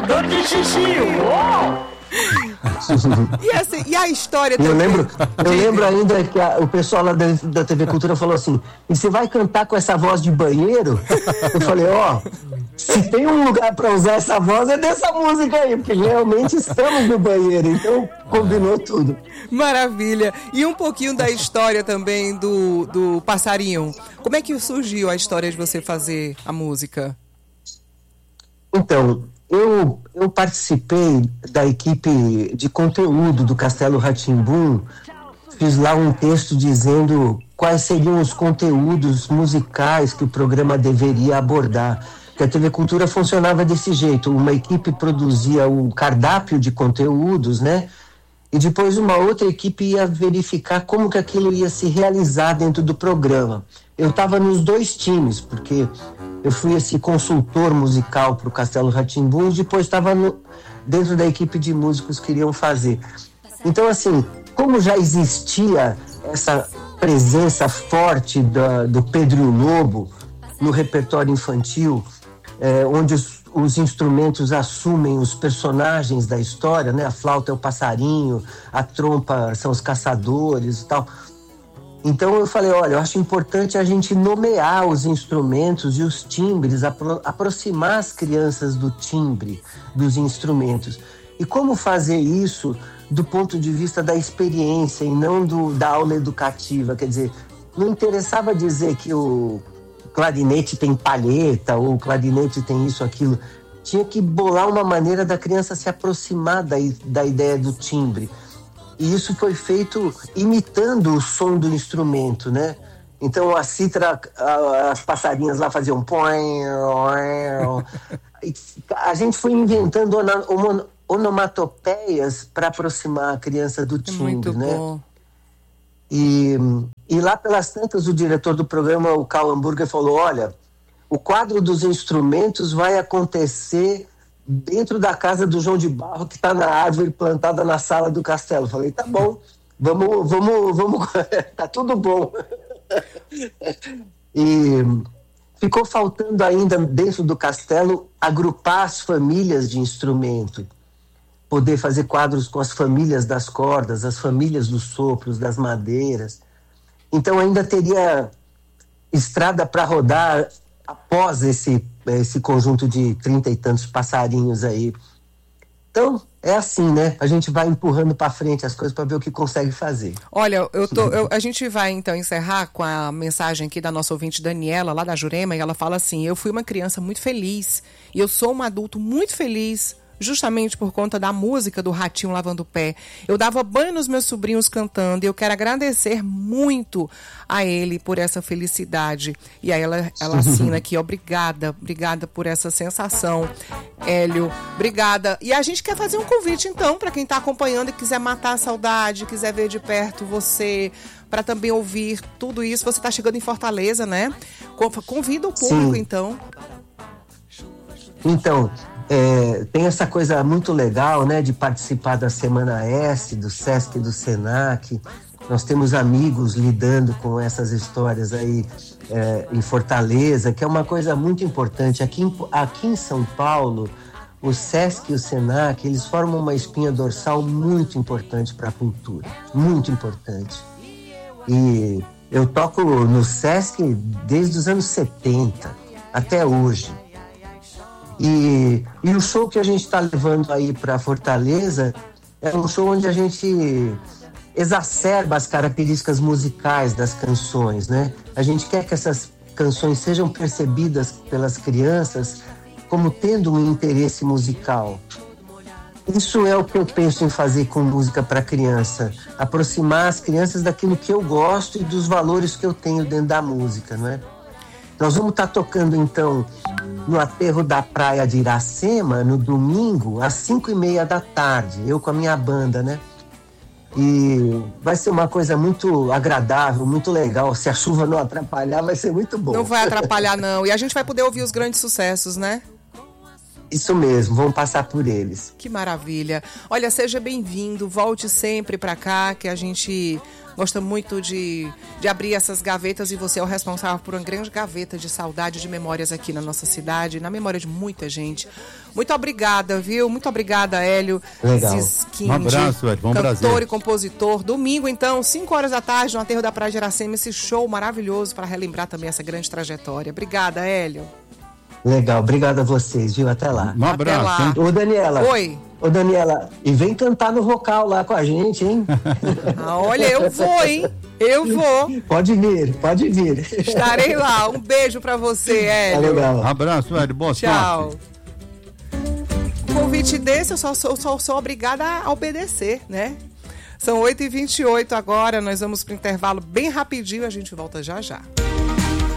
Fedor de xixi, uou! E a história também? Eu lembro ainda que o pessoal lá da TV Cultura falou assim: e você vai cantar com essa voz de banheiro? Eu falei, se tem um lugar para usar essa voz é dessa música aí, porque realmente estamos no banheiro, então combinou tudo. Maravilha. E um pouquinho da história também do Passarinho. Como é que surgiu a história de você fazer a música? Então, eu participei da equipe de conteúdo do Castelo Rá-Tim-Bum, fiz lá um texto dizendo quais seriam os conteúdos musicais que o programa deveria abordar. Porque a TV Cultura funcionava desse jeito, uma equipe produzia o cardápio de conteúdos, né? E depois uma outra equipe ia verificar como que aquilo ia se realizar dentro do programa. Eu estava nos dois times, porque eu fui esse consultor musical para o Castelo Rá-Tim-Bum e depois estava dentro da equipe de músicos que iriam fazer. Então, assim, como já existia essa presença forte do Pedro e o Lobo no repertório infantil, onde os instrumentos assumem os personagens da história, né? A flauta é o passarinho, a trompa são os caçadores e tal. Então eu falei, olha, eu acho importante a gente nomear os instrumentos e os timbres, aproximar as crianças do timbre dos instrumentos. E como fazer isso do ponto de vista da experiência e não da aula educativa? Quer dizer, não interessava dizer que o clarinete tem palheta ou o clarinete tem isso, aquilo. Tinha que bolar uma maneira da criança se aproximar da ideia do timbre. E isso foi feito imitando o som do instrumento, né? Então a cítara, as passarinhas lá faziam põe. A gente foi inventando onomatopeias para aproximar a criança do timbre, muito né? Bom. E lá pelas tantas o diretor do programa, o Karl Hamburger, falou, olha, o quadro dos instrumentos vai acontecer dentro da casa do João de Barro, que está na árvore plantada na sala do castelo. Falei, tá bom, vamos, tá tudo bom. E ficou faltando ainda dentro do castelo agrupar as famílias de instrumento, poder fazer quadros com as famílias das cordas, as famílias dos sopros, das madeiras. Então ainda teria estrada para rodar após esse conjunto de 30 e tantos passarinhos aí. Então, é assim, né? A gente vai empurrando para frente as coisas para ver o que consegue fazer. Olha, a gente vai então encerrar com a mensagem aqui da nossa ouvinte Daniela, lá da Jurema, e ela fala assim: eu fui uma criança muito feliz e eu sou um adulto muito feliz justamente por conta da música do Ratinho Lavando o Pé. Eu dava banho nos meus sobrinhos cantando e eu quero agradecer muito a ele por essa felicidade. E aí ela assina aqui, obrigada por essa sensação, Hélio, obrigada. E a gente quer fazer um convite então para quem está acompanhando e quiser matar a saudade, quiser ver de perto você, para também ouvir tudo isso. Você está chegando em Fortaleza, né? Convida o público. Sim. Então, tem essa coisa muito legal, né, de participar da Semana S, do Sesc e do Senac. Nós temos amigos lidando com essas histórias aí em Fortaleza, que é uma coisa muito importante. Aqui em São Paulo, o Sesc e o Senac, eles formam uma espinha dorsal muito importante para a cultura, muito importante. E eu toco no Sesc desde os anos 70 até hoje. E o show que a gente está levando aí para Fortaleza é um show onde a gente exacerba as características musicais das canções, né? A gente quer que essas canções sejam percebidas pelas crianças como tendo um interesse musical. Isso é o que eu penso em fazer com música para criança, aproximar as crianças daquilo que eu gosto e dos valores que eu tenho dentro da música, não é? Nós vamos estar tocando, então, no aterro da praia de Iracema, no domingo, às 5:30 da tarde, eu com a minha banda, né? E vai ser uma coisa muito agradável, muito legal. Se a chuva não atrapalhar, vai ser muito bom. Não vai atrapalhar, não. E a gente vai poder ouvir os grandes sucessos, né? Isso mesmo, vamos passar por eles. Que maravilha. Olha, seja bem-vindo, volte sempre para cá, que a gente gosta muito de abrir essas gavetas e você é o responsável por uma grande gaveta de saudade, de memórias aqui na nossa cidade, na memória de muita gente. Muito obrigada, viu? Muito obrigada, Hélio Ziskindi. Um abraço, Hélio. Um prazer. Cantor e compositor. Domingo, então, 5 horas da tarde, no Aterro da Praia de Iracema, esse show maravilhoso para relembrar também essa grande trajetória. Obrigada, Hélio. Legal, obrigado a vocês, viu? Até lá. Um abraço. Até lá. Ô, Daniela. Oi. Ô, Daniela, e vem cantar no vocal lá com a gente, hein? Olha, eu vou, hein? Eu vou. Pode vir. Estarei lá. Um beijo pra você, Hélio. Tá legal. Um abraço, Hélio. Boa Tchau. sorte. Um convite desse, eu só sou obrigada a obedecer, né? São 8h28 agora, nós vamos pro intervalo bem rapidinho, a gente volta já já.